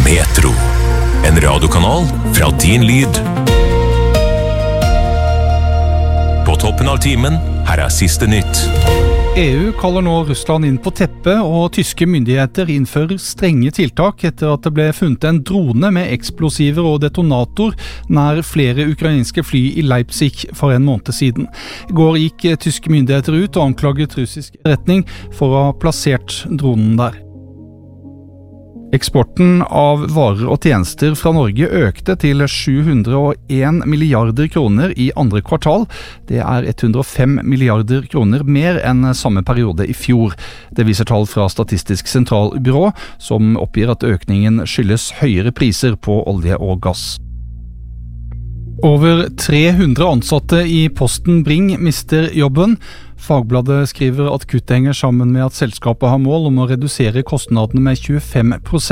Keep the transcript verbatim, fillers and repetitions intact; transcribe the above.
Metro, en radiokanal fra din lyd. På toppen av timen, her er siste nytt. E U kaller nå Russland inn på teppet, og tyske myndigheter innfører strenge tiltak etter at det ble funnet en drone med eksplosiver og detonator nær flere ukrainske fly i Leipzig for en måned siden. I går gikk tyske myndigheter ut og anklaget russisk etterretning for å ha plassert dronen der. Eksporten av varer og tjenester fra Norge økte til sju hundre og en milliarder kroner i andre kvartal. Det er hundre og fem milliarder kroner mer enn samme periode i fjor. Det viser tall fra Statistisk sentralbyrå, som oppgir at økningen skyldes høyere priser på olje og gass. Over tre hundre ansatte i Posten Bring mister jobben. Fagbladet skriver at kuttet henger sammen med at selskapet har mål om å redusere kostnadene med tjuefem prosent.